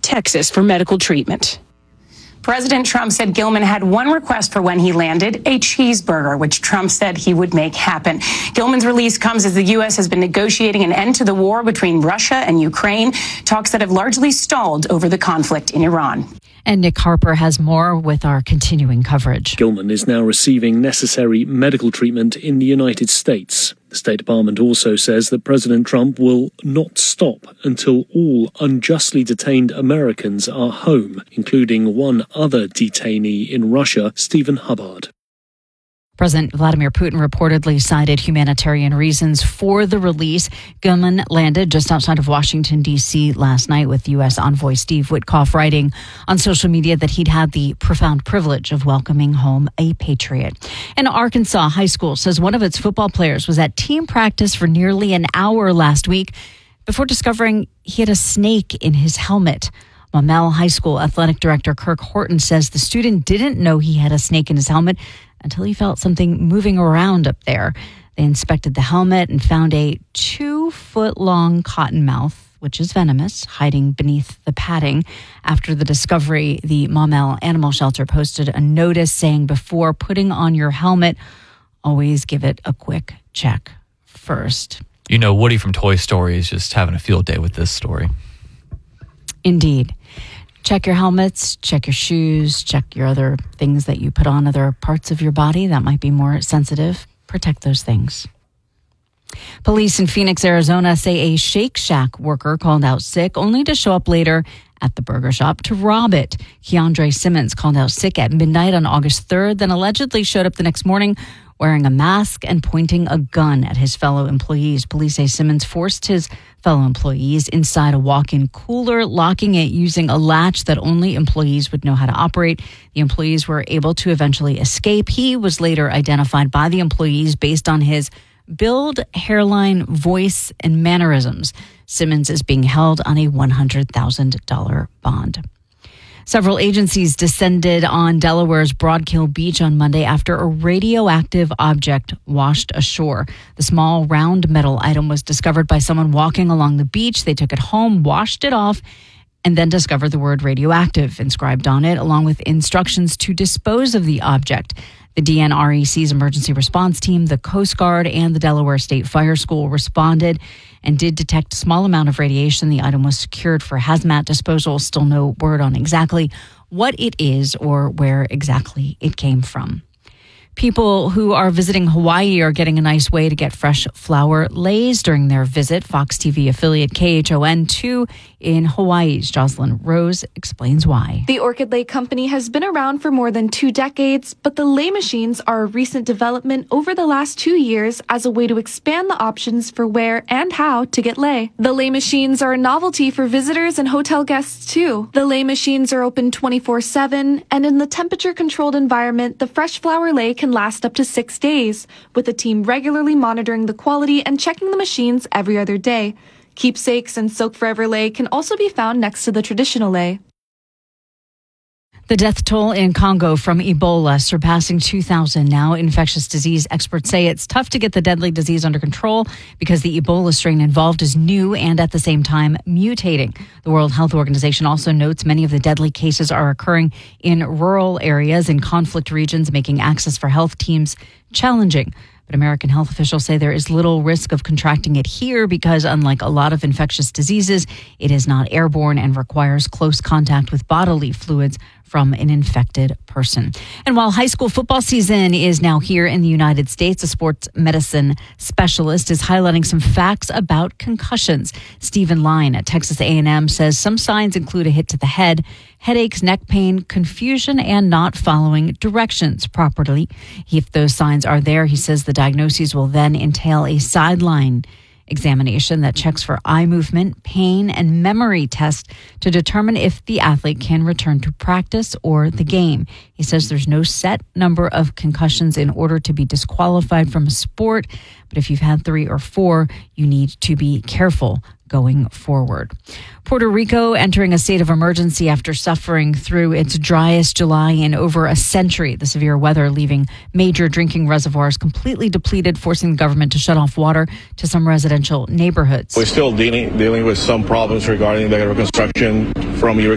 Texas for medical treatment. President Trump said Gilman had one request for when he landed, a cheeseburger, which Trump said he would make happen. Gilman's release comes as the U.S. has been negotiating an end to the war between Russia and Ukraine, talks that have largely stalled over the conflict in Iran. And Nick Harper has more with our continuing coverage. Gilman is now receiving necessary medical treatment in the United States. The State Department also says that President Trump will not stop until all unjustly detained Americans are home, including one other detainee in Russia, Stephen Hubbard. President Vladimir Putin reportedly cited humanitarian reasons for the release. Gilman landed just outside of Washington, D.C. last night with U.S. envoy Steve Witkoff writing on social media that he'd had the profound privilege of welcoming home a patriot. And Arkansas High School says one of its football players was at team practice for nearly an hour last week before discovering he had a snake in his helmet. Maumelle High School Athletic Director Kirk Horton says the student didn't know he had a snake in his helmet until he felt something moving around up there. They inspected the helmet and found a 2-foot-long cottonmouth, which is venomous, hiding beneath the padding. After the discovery, the Maumelle Animal Shelter posted a notice saying before putting on your helmet, always give it a quick check first. You know, Woody from Toy Story is just having a field day with this story. Indeed. Check your helmets, check your shoes, check your other things that you put on other parts of your body that might be more sensitive. Protect those things. Police in Phoenix, Arizona say a Shake Shack worker called out sick only to show up later at the burger shop to rob it. Keandre Simmons called out sick at midnight on August 3rd, then allegedly showed up the next morning wearing a mask and pointing a gun at his fellow employees. Police say Simmons forced his fellow employees inside a walk-in cooler, locking it using a latch that only employees would know how to operate. The employees were able to eventually escape. He was later identified by the employees based on his build, hairline, voice, and mannerisms. Simmons is being held on a $100,000 bond. Several agencies descended on Delaware's Broadkill Beach on Monday after a radioactive object washed ashore. The small round metal item was discovered by someone walking along the beach. They took it home, washed it off, and then discovered the word radioactive inscribed on it, along with instructions to dispose of the object. The DNREC's emergency response team, the Coast Guard, and the Delaware State Fire School responded and did detect a small amount of radiation. The item was secured for hazmat disposal. Still no word on exactly what it is or where exactly it came from. People who are visiting Hawaii are getting a nice way to get fresh flower leis during their visit. Fox TV affiliate KHON2 in Hawaii's Jocelyn Rose explains why. The Orchid Lei Company has been around for more than 2 decades, but the lei machines are a recent development over the last 2 years as a way to expand the options for where and how to get lei. The lei machines are a novelty for visitors and hotel guests too. The lei machines are open 24/7, and in the temperature-controlled environment, the fresh flower lei can last up to 6 days, with a team regularly monitoring the quality and checking the machines every other day. Keepsakes and soak forever lei can also be found next to the traditional lei. The death toll in Congo from Ebola surpassing 2,000 now. Infectious disease experts say it's tough to get the deadly disease under control because the Ebola strain involved is new and at the same time mutating. The World Health Organization also notes many of the deadly cases are occurring in rural areas in conflict regions, making access for health teams challenging. But American health officials say there is little risk of contracting it here because, unlike a lot of infectious diseases, it is not airborne and requires close contact with bodily fluids from an infected person. And while high school football season is now here in the United States, a sports medicine specialist is highlighting some facts about concussions. Stephen Line at Texas A&M says some signs include a hit to the head, headaches, neck pain, confusion, and not following directions properly. If those signs are there, he says the diagnoses will then entail a sideline examination that checks for eye movement, pain, and memory test to determine if the athlete can return to practice or the game. He says there's no set number of concussions in order to be disqualified from a sport, but if you've had 3 or 4, you need to be careful going forward. Puerto Rico entering a state of emergency after suffering through its driest July in over a century. The severe weather leaving major drinking reservoirs completely depleted, forcing the government to shut off water to some residential neighborhoods. We're still dealing with some problems regarding the reconstruction from